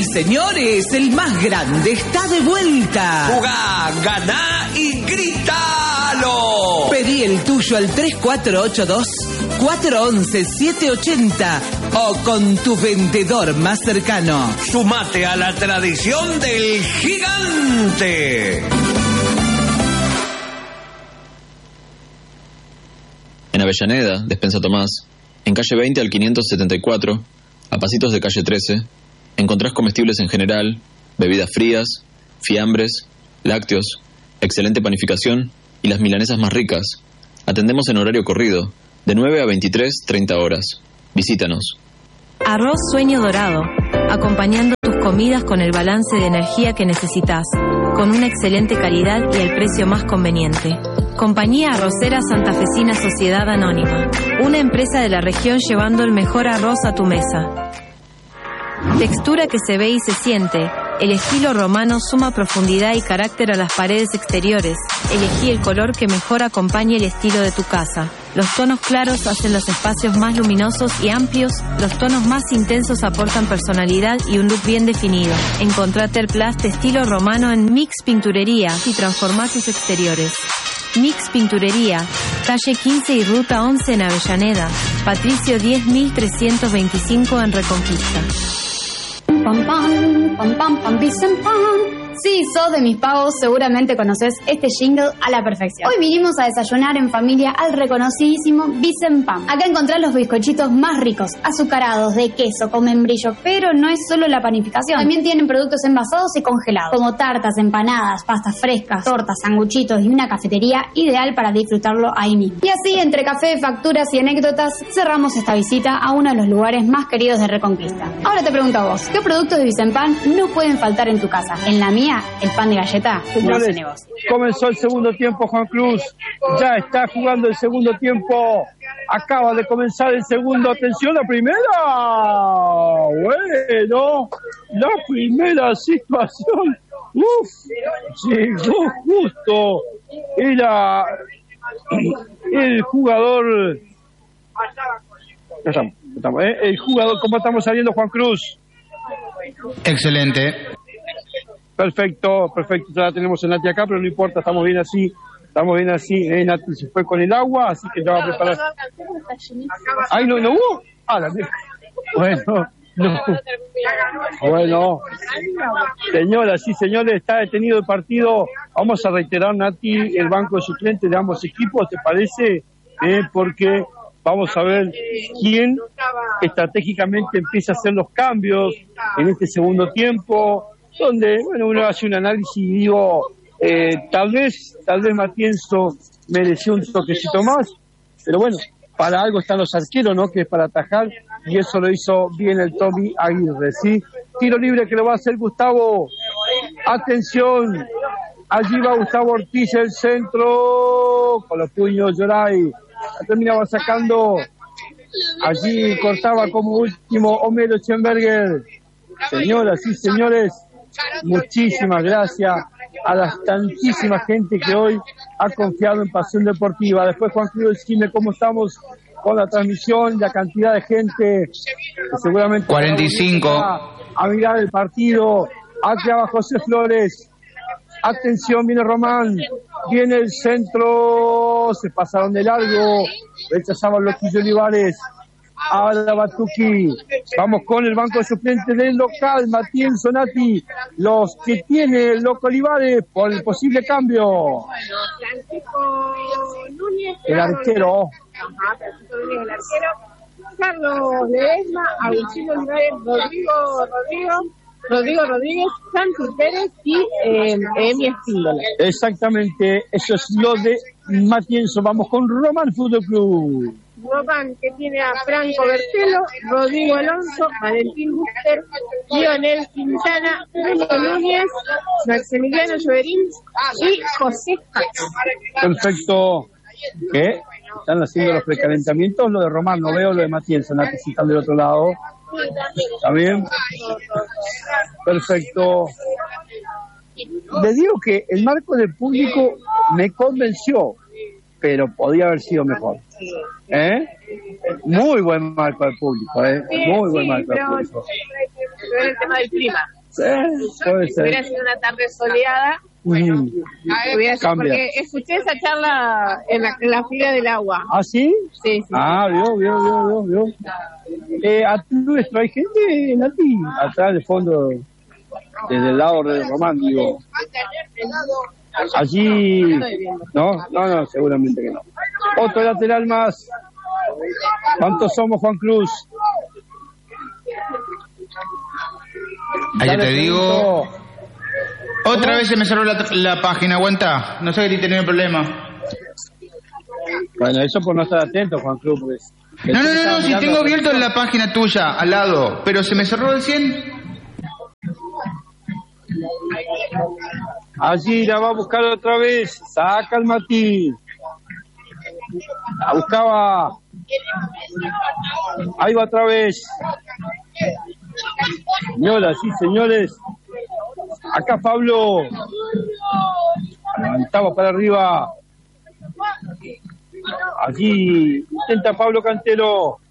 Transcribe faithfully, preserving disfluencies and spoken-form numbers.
señores, el más grande está de vuelta. Jugá, ganá y gritalo. Pedí el tuyo al tres cuatro ocho dos, cuatro once, siete ochenta o con tu vendedor más cercano. Sumate a la tradición del gigante. En Avellaneda, Despensa Tomás, en calle veinte al quinientos setenta y cuatro, a pasitos de calle trece, encontrás comestibles en general, bebidas frías, fiambres, lácteos, excelente panificación y las milanesas más ricas. Atendemos en horario corrido, de nueve a veintitrés, treinta horas. Visítanos. Arroz Sueño Dorado, acompañando tus comidas con el balance de energía que necesitas, con una excelente calidad y el precio más conveniente. Compañía Arrocera Santafesina Sociedad Anónima, una empresa de la región llevando el mejor arroz a tu mesa. Textura que se ve y se siente. El estilo romano suma profundidad y carácter a las paredes exteriores. Elegí el color que mejor acompañe el estilo de tu casa. Los tonos claros hacen los espacios más luminosos y amplios. Los tonos más intensos aportan personalidad y un look bien definido. Encontrá Terplast de estilo romano en Mix Pinturería y transformá tus exteriores. Mix Pinturería, calle quince y ruta once en Avellaneda. Patricio diez mil trescientos veinticinco en Reconquista. Pam pam, pam pam pam, Vicen Pan. Si sos de mis pagos, seguramente conoces este jingle a la perfección. Hoy vinimos a desayunar en familia al reconocidísimo Vicen Pan. Acá encontrás los bizcochitos más ricos, azucarados, de queso, con membrillo, pero no es solo la panificación. También tienen productos envasados y congelados, como tartas, empanadas, pastas frescas, tortas, sanguchitos y una cafetería ideal para disfrutarlo ahí mismo. Y así, entre café, facturas y anécdotas, cerramos esta visita a uno de los lugares más queridos de Reconquista. Ahora te pregunto a vos, ¿qué productos de Vicen Pan no pueden faltar en tu casa? En la mía, el pan de galleta no hace negocio. Comenzó el segundo tiempo, Juan Cruz. Ya está jugando el segundo tiempo. Acaba de comenzar el segundo. Atención, la primera. Bueno, la primera situación. Uf, llegó justo. Era el jugador. Ya estamos, ya estamos, ¿eh? El jugador, ¿cómo estamos saliendo, Juan Cruz? Excelente. Perfecto, perfecto. Ya la tenemos en Nati acá, pero no importa, estamos bien así. Estamos bien así. Eh, Nati se fue con el agua, así que ya va a preparar. Ay, no, no hubo. Ah, la... Bueno, no. Bueno, señoras y señores, está detenido el partido. Vamos a reiterar, Nati, el banco de suplentes de ambos equipos, ¿te parece? Eh, porque vamos a ver quién estratégicamente empieza a hacer los cambios en este segundo tiempo, donde, bueno, uno hace un análisis y digo, eh, tal vez, tal vez Matienzo mereció un toquecito más, pero bueno, para algo están los arqueros, ¿no? Que es para atajar, y eso lo hizo bien el Tommy Aguirre, ¿sí? Tiro libre que lo va a hacer Gustavo. Atención, allí va Gustavo Ortiz, el centro, con los puños Yoray. La terminaba sacando, allí cortaba como último Homero Schenberger. Señoras y señores, muchísimas gracias a la tantísima gente que hoy ha confiado en Pasión Deportiva. Después, Juan Cruz, decime cómo estamos con la transmisión, la cantidad de gente que seguramente cuarenta y cinco a, a mirar el partido. Aquí abajo José Flores. Atención, viene Román, viene el centro, se pasaron de largo, rechazaban los Quillo Olivares. Ahora Batuki, vamos con el banco de suplentes del local, Matías Sonati, los que tiene el Loco Olivares por el posible cambio. Francisco Núñez, el arquero. Ajá, Francisco Núñez, el arquero. Carlos Ledesma, Agustín Olivares, Rodrigo Rodrigo, Rodrigo Rodríguez, Santi Pérez y eh, Emi Espíndola. Exactamente, eso es lo de Matienzo. Vamos con Román Fútbol Club. Román, que tiene a Franco Bertelo, Rodrigo Alonso, Valentín Buster, Lionel Quintana, Julio Núñez, Maximiliano Lloverín y José Jaques. Perfecto. ¿Qué? ¿Están haciendo los precalentamientos? Lo de Román, no veo lo de Matienzo, Nati, si están del otro lado. ¿Está bien? Perfecto. Le digo que el marco del público me convenció, pero podía haber sido mejor. ¿Eh? Muy buen marco del público, ¿eh? Muy buen marco del público. Pero el tema del clima. Sí, puede Si hubiera ser. sido una tarde soleada, Mm. hubiera sido, Cambia. porque escuché esa charla en la, en la fila del agua. ¿Ah, sí? Sí, sí. Ah, vio, vio, vio, vio, vio. Eh, a nuestro, hay gente, Nati, atrás de fondo, desde el lado de Román, digo. Allí, no, no, no, seguramente que no. Otro lateral más. ¿Cuántos somos, Juan Cruz? Ahí Dale, te digo. pregunto. Otra vez se me cerró la, la página, aguanta. No sé que tenía problema. Bueno, eso por no estar atento, Juan Cruz. Porque No, no, no, no, si tengo abierto la página tuya al lado, pero se me cerró el cien. Allí la va a buscar otra vez. Saca el Mati. La buscaba. Ahí va otra vez. Señoras y señores. Acá Pablo. Estaba para arriba. Allí intenta Pablo Cantero.